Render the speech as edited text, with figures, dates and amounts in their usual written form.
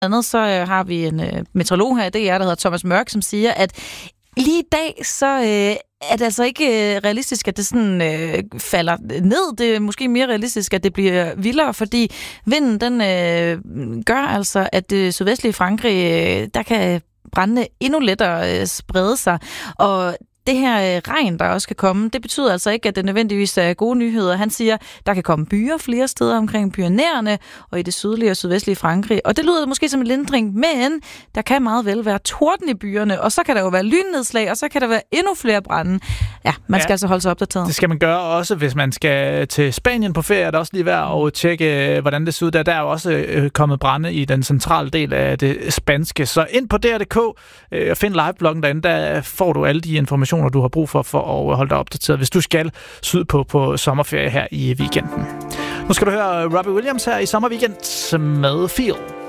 andet så har vi en meteorolog her i DR, der hedder Thomas Mørk, som siger, at lige i dag, så er det altså ikke realistisk, at det sådan falder ned. Det er måske mere realistisk, at det bliver vildere, fordi vinden, den gør altså, at det sydvestlige Frankrig, der kan brandene endnu lettere sprede sig. Og det her regn, der også kan komme, det betyder altså ikke, at det nødvendigvis er gode nyheder. Han siger, der kan komme byer flere steder omkring Pyrenæerne og i det sydlige og sydvestlige Frankrig. Og det lyder måske som en lindring, men der kan meget vel være torden i byerne, og så kan der jo være lynnedslag, og så kan der være endnu flere brande. Ja, man skal altså holde sig opdateret. Det skal man gøre også, hvis man skal til Spanien på ferie. Er det også lige værd at tjekke, hvordan det ser ud der. Der er jo også kommet brande i den centrale del af det spanske. Så ind på DR.dk og find livebloggen derinde, der får du alle de informationer, du har brug for at holde dig opdateret, hvis du skal sydpå på sommerferie her i weekenden. Nu skal du høre Robbie Williams her i sommerweekend med Feel.